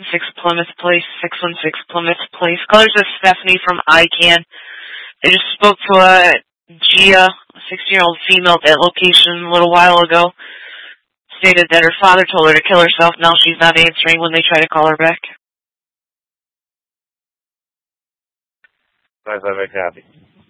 Plymouth Place, 616 Plymouth Place. Callers is Stephanie from ICANN. I just spoke to Gia, a 16-year-old female at that location a little while ago. Stated that her father told her to kill herself. Now she's not answering when they try to call her back. Nice, I make happy.